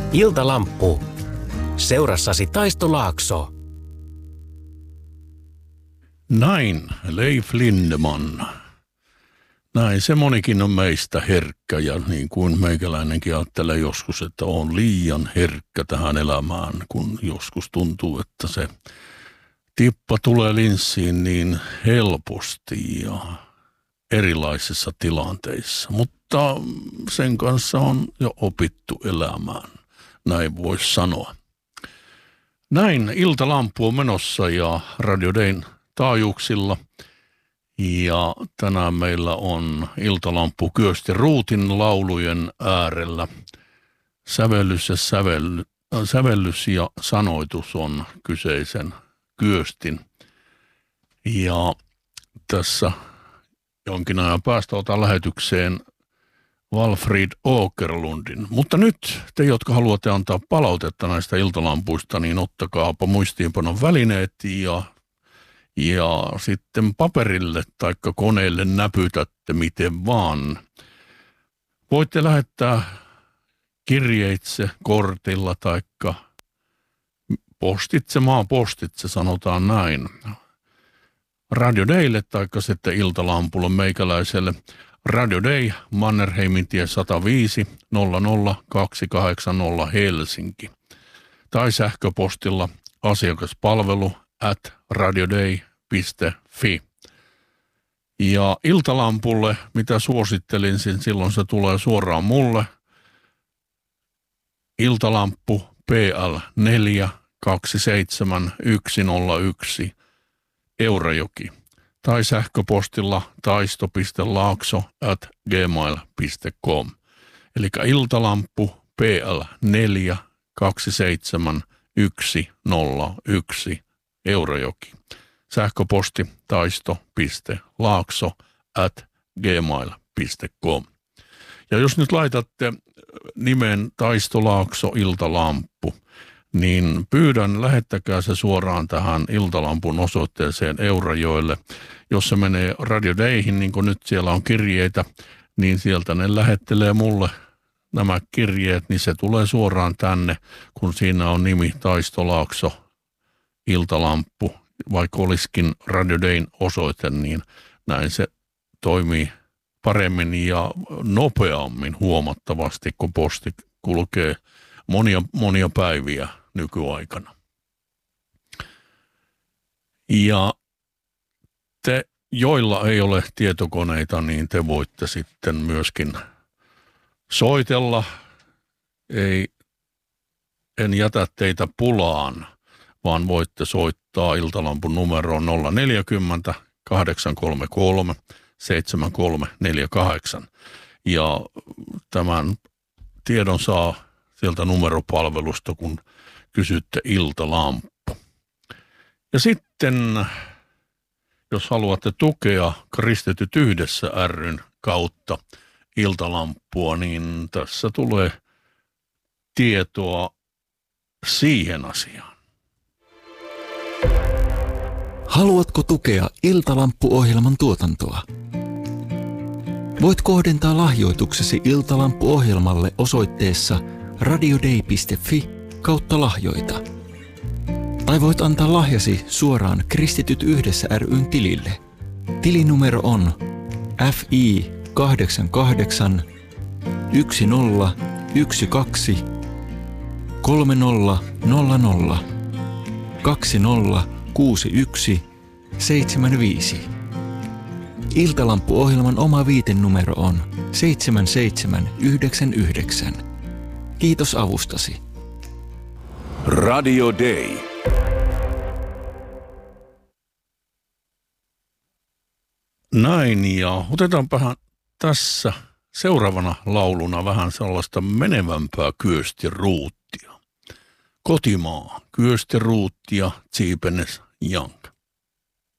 Iltalamppu. Seurassasi Taisto Laakso. Näin, Leif Lindeman. Näin se monikin on meistä herkkä ja niin kuin meikäläinenkin ajattelee joskus, että on liian herkkä tähän elämään, kun joskus tuntuu, että se tippa tulee linssiin niin helposti ja erilaisissa tilanteissa, mutta sen kanssa on jo opittu elämään, näin voisi sanoa. Näin Iltalampu on menossa ja Radio Dayn taajuuksilla ja tänään meillä on Iltalampu Kyösti Ruutin laulujen äärellä. Sävellys ja sanoitus on kyseisen Kyöstin ja tässä jonkin ajan päästä otan lähetykseen Walfrid Åkerlundin. Mutta nyt te, jotka haluatte antaa palautetta näistä iltalampuista, niin ottakaapa muistiinpanon välineet ja sitten paperille tai koneelle näpytätte miten vaan. Voitte lähettää kirjeitse, kortilla tai maapostitse sanotaan näin. Radio Daylle tai sitten Iltalampulle meikäläiselle. Radio Day, Mannerheimintie 105 00280 Helsinki. Tai sähköpostilla asiakaspalvelu@radioday.fi. Ja Iltalampulle, mitä suosittelin, silloin se tulee suoraan mulle. Iltalampu PL 4 27101 Eurajoki. Tai sähköpostilla taisto.laakso@gmail.com. Eli Iltalampu PL 4 27101 Eurajoki. Sähköposti taisto.laakso@gmail.com. Ja jos nyt laitatte nimen Taisto Laakso Iltalampu, niin pyydän, lähettäkää se suoraan tähän Iltalampun osoitteeseen Eurajoelle. Jos se menee Radio Dayhin, niin kuin nyt siellä on kirjeitä, niin sieltä ne lähettelee mulle nämä kirjeet, niin se tulee suoraan tänne, kun siinä on nimi Taisto Laakso Iltalampu. Vaikka olisikin Radio Dayn osoite, niin näin se toimii paremmin ja nopeammin huomattavasti, kun posti kulkee monia päiviä nykyaikana. Ja te, joilla ei ole tietokoneita, niin te voitte sitten myöskin soitella. En jätä teitä pulaan, vaan voitte soittaa Iltalampun numeroon 040 833 7348. Ja tämän tiedon saa sieltä numeropalvelusta, kun kysytte Iltalampu. Ja sitten, jos haluatte tukea Kristityt yhdessä ry:n kautta Iltalampua, niin tässä tulee tietoa siihen asiaan. Haluatko tukea Iltalampu-ohjelman tuotantoa? Voit kohdentaa lahjoituksesi Iltalampu-ohjelmalle osoitteessa radioday.fi/lahjoita. Tai voit antaa lahjasi suoraan Kristityt yhdessä ry:n tilille. Tilinumero on FI 88 1012 3000 2061 75. Iltalampu-ohjelman oma viitenumero on 7799. Kiitos avustasi. Radio Day. Näin, ja otetaanpahan tässä seuraavana lauluna vähän sellaista menevämpää Kyösti Ruuttia. Kotimaa, Kyösti Ruuttia, Tsiipenes Young.